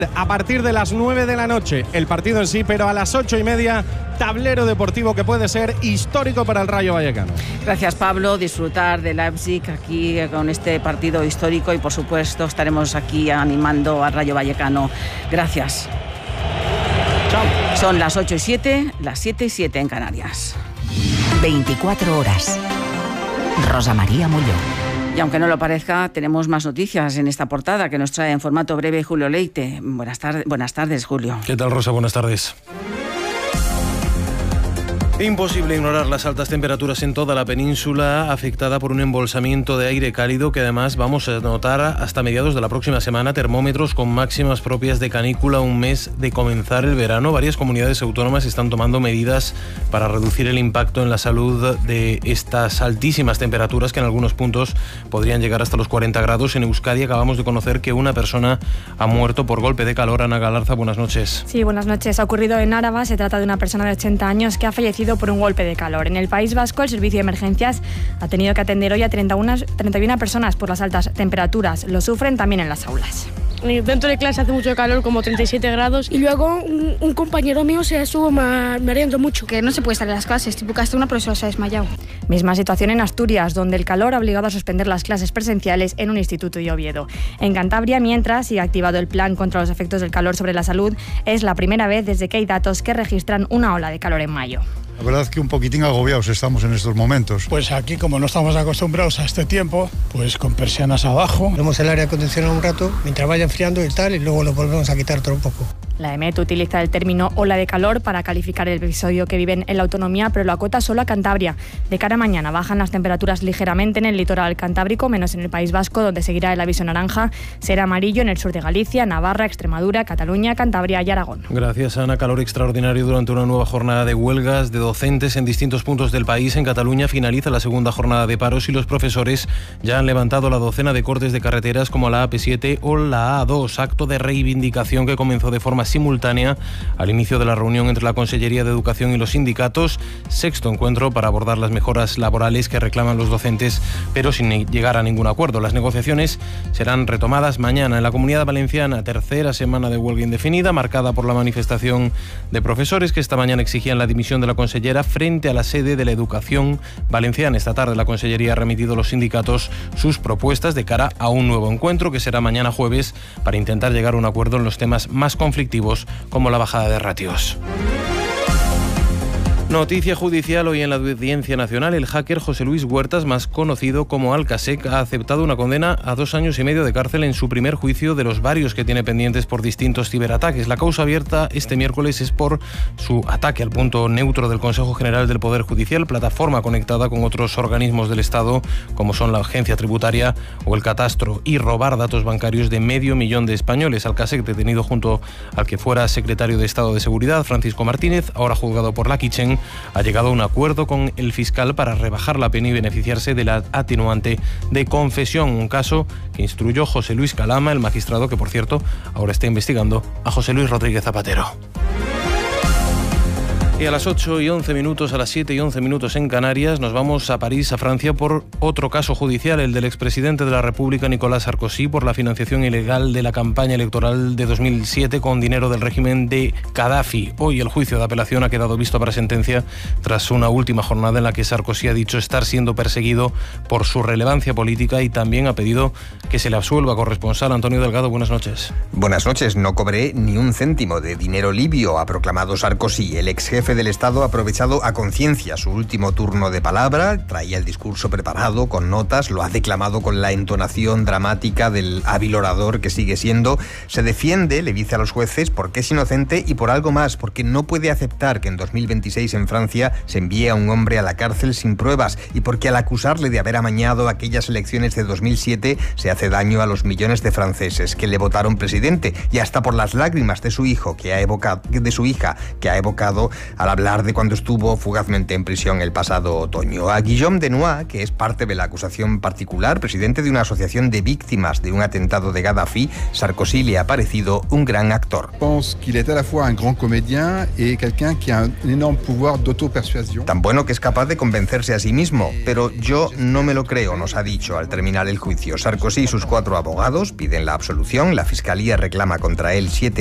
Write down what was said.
A partir de las 9 de la noche, el partido en sí, pero a las 8:30, tablero deportivo que puede ser histórico para el Rayo Vallecano. Gracias, Pablo. Disfrutar de Leipzig aquí con este partido histórico y, por supuesto, estaremos aquí animando al Rayo Vallecano. Gracias. Chao. Son las 8:07, las 7:07 en Canarias. 24 horas. Rosa María Molló. Y aunque no lo parezca, tenemos más noticias en esta portada que nos trae en formato breve Julio Leite. Buenas tardes, Julio. ¿Qué tal, Rosa? Buenas tardes. Imposible ignorar las altas temperaturas en toda la península, afectada por un embolsamiento de aire cálido que además vamos a notar hasta mediados de la próxima semana. Termómetros con máximas propias de canícula un mes de comenzar el verano. Varias comunidades autónomas están tomando medidas para reducir el impacto en la salud de estas altísimas temperaturas que en algunos puntos podrían llegar hasta los 40 grados. En Euskadi acabamos de conocer que una persona ha muerto por golpe de calor. Ana Galarza, buenas noches. Sí, buenas noches. Ha ocurrido en Áraba. Se trata de una persona de 80 años que ha fallecido por un golpe de calor. En el País Vasco, el servicio de emergencias ha tenido que atender hoy a 31 personas por las altas temperaturas. Lo sufren también en las aulas. Dentro de clase hace mucho calor, como 37 grados. Y luego un compañero mío se estuvo mareando mucho. Que no se puede salir a las clases, tipo que hasta una profesora se ha desmayado. Misma situación en Asturias, donde el calor ha obligado a suspender las clases presenciales en un instituto de Oviedo. En Cantabria, mientras sigue activado el plan contra los efectos del calor sobre la salud, es la primera vez desde que hay datos que registran una ola de calor en mayo. La verdad es que un poquitín agobiados estamos en estos momentos. Pues aquí, como no estamos acostumbrados a este tiempo, pues con persianas abajo. Ponemos el aire acondicionado un rato, mientras vaya enfriando y tal, y luego lo volvemos a quitar otro un poco. La EMET utiliza el término ola de calor para calificar el episodio que viven en la autonomía, pero lo acota solo a Cantabria. De cara a mañana bajan las temperaturas ligeramente en el litoral cantábrico, menos en el País Vasco, donde seguirá el aviso naranja. Será amarillo en el sur de Galicia, Navarra, Extremadura, Cataluña, Cantabria y Aragón. Gracias, Ana. Calor extraordinario durante una nueva jornada de huelgas de docentes en distintos puntos del país. En Cataluña finaliza la segunda jornada de paros y los profesores ya han levantado la docena de cortes de carreteras como la AP7 o la A2, acto de reivindicación que comenzó de forma simultánea al inicio de la reunión entre la Consellería de Educación y los sindicatos. Sexto encuentro para abordar las mejoras laborales que reclaman los docentes, pero sin llegar a ningún acuerdo. Las negociaciones serán retomadas mañana. En la Comunidad Valenciana, tercera semana de huelga indefinida, marcada por la manifestación de profesores que esta mañana exigían la dimisión de la consellera frente a la sede de la Educación Valenciana. Esta tarde la Consellería ha remitido a los sindicatos sus propuestas de cara a un nuevo encuentro que será mañana jueves para intentar llegar a un acuerdo en los temas más conflictivos como la bajada de ratios. Noticia judicial hoy en la Audiencia Nacional. El hacker José Luis Huertas, más conocido como Alcasec, ha aceptado una condena a 2 años y medio de cárcel en su primer juicio de los varios que tiene pendientes por distintos ciberataques. La causa abierta este miércoles es por su ataque al punto neutro del Consejo General del Poder Judicial, plataforma conectada con otros organismos del Estado como son la Agencia Tributaria o el Catastro, y robar datos bancarios de 500.000 de españoles. Alcasec, detenido junto al que fuera secretario de Estado de Seguridad, Francisco Martínez, ahora juzgado por Laquichen, ha llegado a un acuerdo con el fiscal para rebajar la pena y beneficiarse de la atenuante de confesión, un caso que instruyó José Luis Calama, el magistrado que, por cierto, ahora está investigando a José Luis Rodríguez Zapatero. Y a las 8:11, a las 7:11 en Canarias, nos vamos a París, a Francia, por otro caso judicial, el del expresidente de la República, Nicolás Sarkozy, por la financiación ilegal de la campaña electoral de 2007 con dinero del régimen de Gaddafi. Hoy el juicio de apelación ha quedado visto para sentencia tras una última jornada en la que Sarkozy ha dicho estar siendo perseguido por su relevancia política y también ha pedido que se le absuelva. Corresponsal Antonio Delgado, buenas noches. Buenas noches. No cobré ni un céntimo de dinero libio, ha proclamado Sarkozy. El ex jefe del Estado ha aprovechado a conciencia su último turno de palabra, traía el discurso preparado con notas, lo ha declamado con la entonación dramática del hábil orador que sigue siendo. Se defiende, le dice a los jueces, porque es inocente y por algo más, porque no puede aceptar que en 2026 en Francia se envíe a un hombre a la cárcel sin pruebas y porque al acusarle de haber amañado aquellas elecciones de 2007 se hace daño a los millones de franceses que le votaron presidente, y hasta por las lágrimas de su hijo que ha evocado, al hablar de cuando estuvo fugazmente en prisión el pasado otoño. A Guillaume Denoy, que es parte de la acusación particular, presidente de una asociación de víctimas de un atentado de Gaddafi, Sarkozy le ha parecido un gran actor. Pense qu'il est à la fois un grand comédien et quelqu'un qui a un énorme pouvoir d'autopersuasion. Tan bueno que es capaz de convencerse a sí mismo, pero yo no me lo creo, nos ha dicho al terminar el juicio. Sarkozy y sus 4 abogados piden la absolución, la fiscalía reclama contra él 7